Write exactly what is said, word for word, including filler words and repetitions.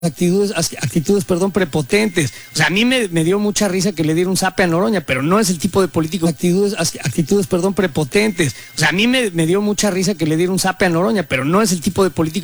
actitudes, actitudes, perdón, prepotentes. O sea, a mí me, me dio mucha risa que le diera un zape a Noroña, pero no es el tipo de político. Actitudes, actitudes, perdón, prepotentes. O sea, a mí me, me dio mucha risa que le diera un zape a Noroña, pero no es el tipo de político